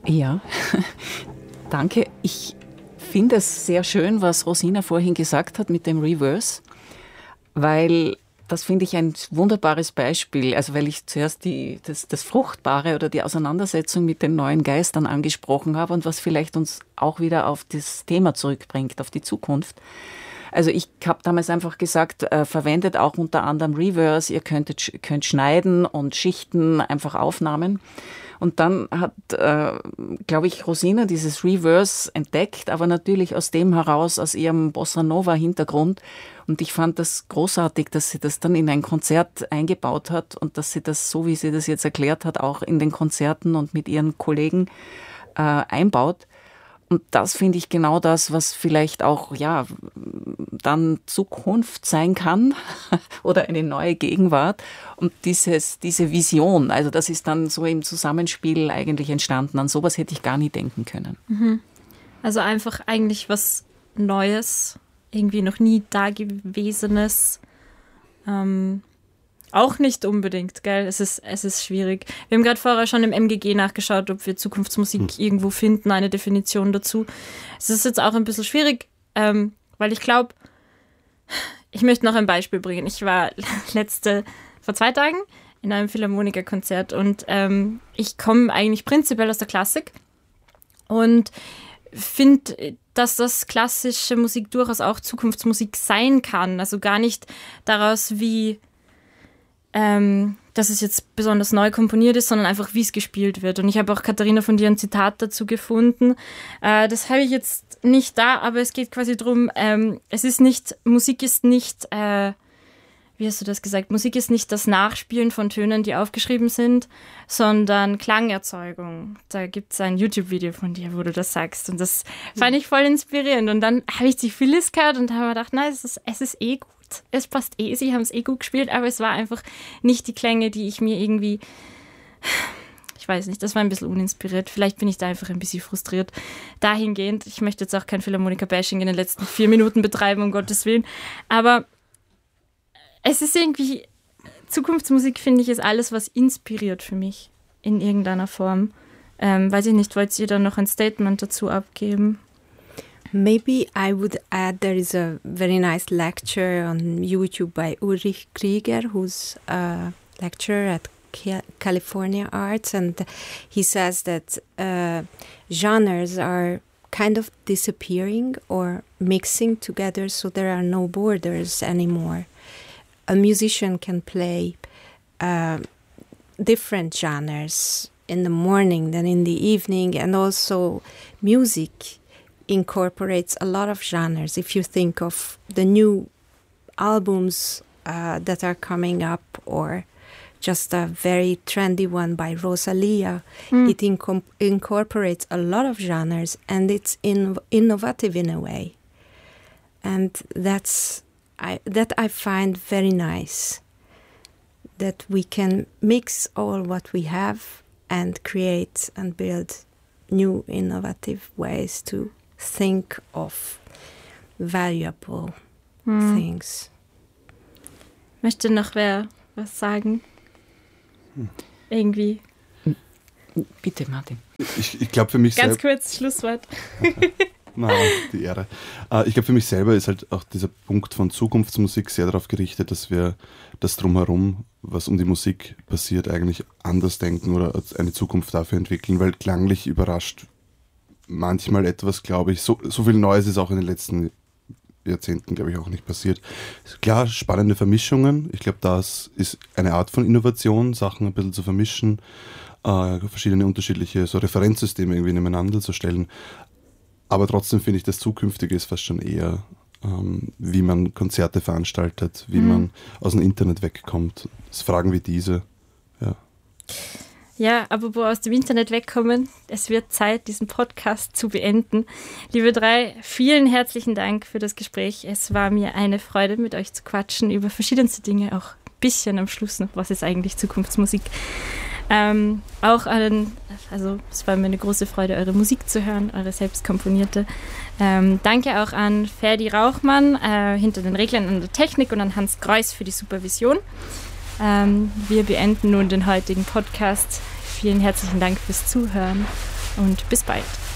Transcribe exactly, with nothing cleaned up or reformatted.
Ja, danke. Ich finde es sehr schön, was Rosina vorhin gesagt hat mit dem Reverse, weil das finde ich ein wunderbares Beispiel. Also weil ich zuerst die, das, das Fruchtbare oder die Auseinandersetzung mit den neuen Geistern angesprochen habe und was vielleicht uns auch wieder auf das Thema zurückbringt, auf die Zukunft. Also ich habe damals einfach gesagt, äh, verwendet auch unter anderem Reverse, ihr könntet, könnt schneiden und schichten, einfach Aufnahmen. Und dann hat, äh, glaube ich, Rosina dieses Reverse entdeckt, aber natürlich aus dem heraus, aus ihrem Bossa Nova-Hintergrund. Und ich fand das großartig, dass sie das dann in ein Konzert eingebaut hat und dass sie das, so wie sie das jetzt erklärt hat, auch in den Konzerten und mit ihren Kollegen äh, einbaut. Und das finde ich genau das, was vielleicht auch, ja, dann Zukunft sein kann oder eine neue Gegenwart. Und dieses, diese Vision, also das ist dann so im Zusammenspiel eigentlich entstanden. An sowas hätte ich gar nie denken können. Mhm. Also einfach eigentlich was Neues, irgendwie noch nie Dagewesenes. Ähm, auch nicht unbedingt, gell? Es ist, es ist schwierig. Wir haben gerade vorher schon im M G G nachgeschaut, ob wir Zukunftsmusik hm. irgendwo finden, eine Definition dazu. Es ist jetzt auch ein bisschen schwierig, ähm, weil ich glaube, ich möchte noch ein Beispiel bringen. Ich war letzte, vor zwei Tagen in einem Philharmonikerkonzert und ähm, ich komme eigentlich prinzipiell aus der Klassik und finde, dass das klassische Musik durchaus auch Zukunftsmusik sein kann. Also gar nicht daraus, wie ähm, dass es jetzt besonders neu komponiert ist, sondern einfach, wie es gespielt wird. Und ich habe auch, Katharina, von dir ein Zitat dazu gefunden. Äh, das habe ich jetzt nicht da, aber es geht quasi darum, ähm, es ist nicht, Musik ist nicht, äh, wie hast du das gesagt, Musik ist nicht das Nachspielen von Tönen, die aufgeschrieben sind, sondern Klangerzeugung. Da gibt es ein YouTube-Video von dir, wo du das sagst. Und das fand ich voll inspirierend. Und dann habe ich die Phyllis gehört und habe mir gedacht, nein, es ist, es ist eh gut. Es passt eh, sie haben es eh gut gespielt, aber es war einfach nicht die Klänge, die ich mir irgendwie, ich weiß nicht, das war ein bisschen uninspiriert. Vielleicht bin ich da einfach ein bisschen frustriert. Dahingehend, ich möchte jetzt auch kein Philharmoniker-Bashing in den letzten vier Minuten betreiben, um Gottes Willen. Aber es ist irgendwie, Zukunftsmusik, finde ich, ist alles, was inspiriert für mich in irgendeiner Form. Ähm, weiß ich nicht, wollt ihr da noch ein Statement dazu abgeben? Maybe I would add there is a very nice lecture on YouTube by Ulrich Krieger, who's a lecturer at California Arts, and he says that uh, genres are kind of disappearing or mixing together, so there are no borders anymore. A musician can play uh, different genres in the morning than in the evening, and also music incorporates a lot of genres. If you think of the new albums uh, that are coming up, or just a very trendy one by Rosalia, mm. it inco- incorporates a lot of genres, and it's in- innovative in a way. And that's I, that I find very nice, that we can mix all what we have and create and build new innovative ways to think of valuable hm. things. Möchte noch wer was sagen? Hm. Irgendwie. Bitte, Martin. Ich, ich glaube für mich Ganz kurz, Schlusswort. Na, die Ehre. Ich glaube, für mich selber ist halt auch dieser Punkt von Zukunftsmusik sehr darauf gerichtet, dass wir das Drumherum, was um die Musik passiert, eigentlich anders denken oder eine Zukunft dafür entwickeln, weil klanglich überrascht manchmal etwas, glaube ich, so, so viel Neues ist auch in den letzten Jahrzehnten, glaube ich, auch nicht passiert. Klar, spannende Vermischungen. Ich glaube, das ist eine Art von Innovation, Sachen ein bisschen zu vermischen, äh, verschiedene unterschiedliche so Referenzsysteme irgendwie nebeneinander zu stellen. Aber trotzdem finde ich, das Zukünftige ist fast schon eher, ähm, wie man Konzerte veranstaltet, wie mhm. man aus dem Internet wegkommt. Das Fragen wie diese, ja. Ja, aber wo aus dem Internet wegkommen, es wird Zeit, diesen Podcast zu beenden. Liebe drei, vielen herzlichen Dank für das Gespräch. Es war mir eine Freude, mit euch zu quatschen über verschiedenste Dinge, auch ein bisschen am Schluss noch, was ist eigentlich Zukunftsmusik. Ähm, auch an, also es war mir eine große Freude, eure Musik zu hören, eure selbstkomponierte. Ähm, danke auch an Ferdi Rauchmann äh, hinter den Reglern an der Technik und an Hans Greuß für die Supervision. Ähm, wir beenden nun den heutigen Podcast. Vielen herzlichen Dank fürs Zuhören. und bis bald.